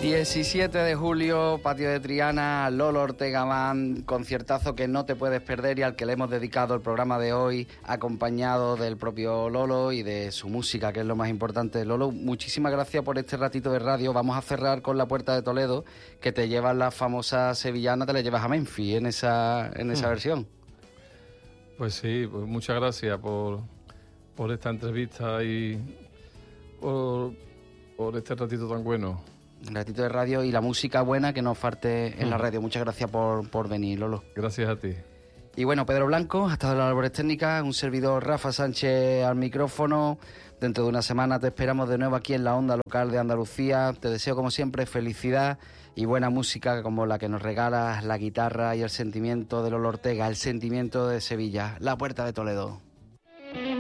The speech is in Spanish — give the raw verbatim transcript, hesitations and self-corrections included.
diecisiete de julio, Patio de Triana, Lolo Ortega Band, conciertazo que no te puedes perder y al que le hemos dedicado el programa de hoy, acompañado del propio Lolo y de su música, que es lo más importante. Lolo, muchísimas gracias por este ratito de radio. Vamos a cerrar con La Puerta de Toledo, que te llevas la famosa sevillana, te la llevas a Memphis en esa, en esa hmm. versión. Pues sí, pues muchas gracias por, por esta entrevista y por, por este ratito tan bueno. Un ratito de radio y la música buena que nos falte en la radio. Muchas gracias por, por venir, Lolo. Gracias a ti. Y bueno, Pedro Blanco, ha estado en las labores técnicas, un servidor Rafa Sánchez al micrófono. Dentro de una semana te esperamos de nuevo aquí en la onda local de Andalucía. Te deseo, como siempre, felicidad y buena música como la que nos regalas, la guitarra y el sentimiento de Lolo Ortega, el sentimiento de Sevilla, La Puerta de Toledo.